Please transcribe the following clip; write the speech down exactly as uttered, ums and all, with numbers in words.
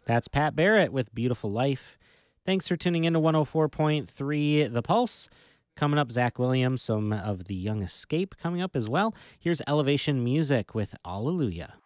That's Pat Barrett with Beautiful Life. Thanks for tuning in to one oh four point three The Pulse. Coming up, Zach Williams, some of the Young Escape coming up as well. Here's Elevation Music with Alleluia.